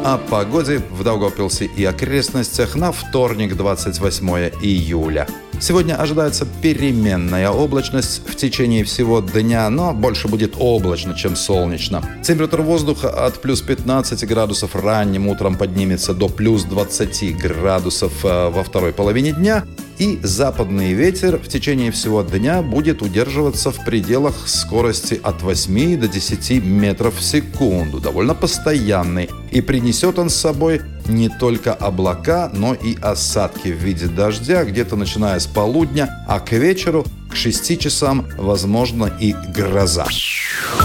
о погоде в Даугавпилсе и окрестностях на вторник, 28 июля. Сегодня ожидается переменная облачность в течение всего дня, но больше будет облачно, чем солнечно. Температура воздуха от плюс 15 градусов ранним утром поднимется до плюс 20 градусов во второй половине дня. И западный ветер в течение всего дня будет удерживаться в пределах скорости от 8 до 10 метров в секунду, довольно постоянный. И принесет он с собой не только облака, но и осадки в виде дождя, где-то начиная с полудня, а к вечеру, к 6 часам, возможно и гроза.